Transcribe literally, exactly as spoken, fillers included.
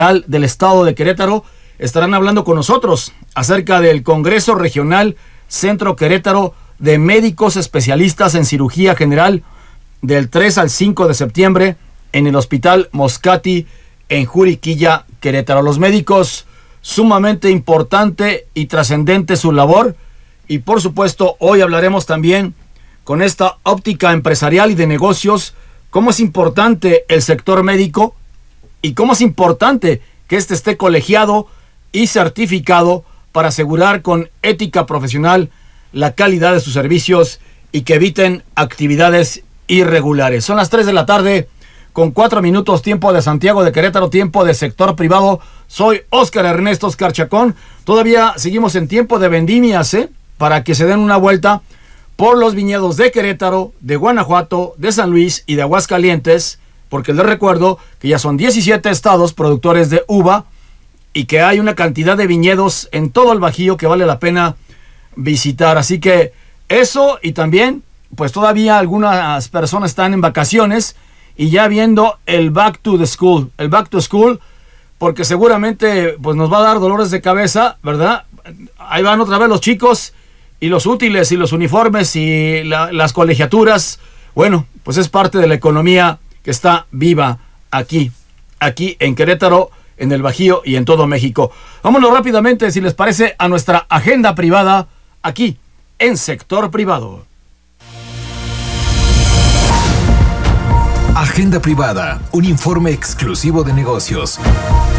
del Estado de Querétaro estarán hablando con nosotros acerca del Congreso Regional Centro Querétaro de Médicos Especialistas en Cirugía General del tres al cinco de septiembre en el Hospital Moscati en Juriquilla, Querétaro. Los médicos, sumamente importante y trascendente su labor, y por supuesto hoy hablaremos también con esta óptica empresarial y de negocios, cómo es importante el sector médico y cómo es importante que éste esté colegiado y certificado para asegurar con ética profesional la calidad de sus servicios y que eviten actividades irregulares. Son las tres de la tarde con cuatro minutos, tiempo de Santiago de Querétaro, tiempo de sector privado. Soy Óscar Ernesto Óscar Chacón. Todavía seguimos en tiempo de vendimias, ¿eh? Para que se den una vuelta por los viñedos de Querétaro, de Guanajuato, de San Luis y de Aguascalientes, porque les recuerdo que ya son diecisiete estados productores de uva y que hay una cantidad de viñedos en todo el Bajío que vale la pena visitar. Así que eso, y también pues todavía algunas personas están en vacaciones y ya viendo el back to the school, el back to school, porque seguramente pues nos va a dar dolores de cabeza, ¿verdad? Ahí van otra vez los chicos y los útiles y los uniformes y la, las colegiaturas. Bueno, pues es parte de la economía que está viva aquí, aquí en Querétaro, en el Bajío y en todo México. Vámonos rápidamente, si les parece, a nuestra agenda privada aquí en Sector Privado. Agenda privada, un informe exclusivo de negocios.